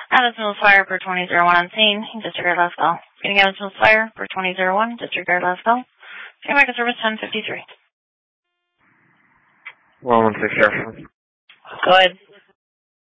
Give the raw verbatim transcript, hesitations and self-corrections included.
Adams Mills Fire for twenty oh one on scene. Disregard last call. Getting Adams Mills Fire for twenty oh one. Disregard last call. American Service ten fifty-three. one one six, Jefferson. Go ahead.